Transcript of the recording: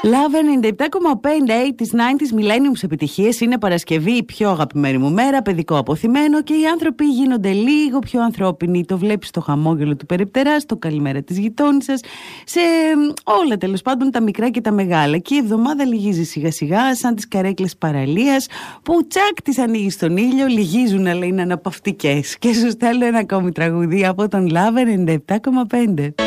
Love 97,5 80s, 90s, millenniums επιτυχίες. Είναι Παρασκευή, η πιο αγαπημένη μου μέρα, παιδικό αποθυμένο και οι άνθρωποι γίνονται λίγο πιο ανθρώπινοι. Το βλέπεις στο χαμόγελο του περιπτερά, στο καλημέρα της γειτόνισσας, σε όλα τέλος πάντων τα μικρά και τα μεγάλα. Και η εβδομάδα λυγίζει σιγά σιγά, σαν τις καρέκλες παραλίας που τσακ τις ανοίγει στον ήλιο, λυγίζουν αλλά είναι αναπαυτικές. Και σου στέλνω ένα ακόμη τραγούδι από τον Love 97,5.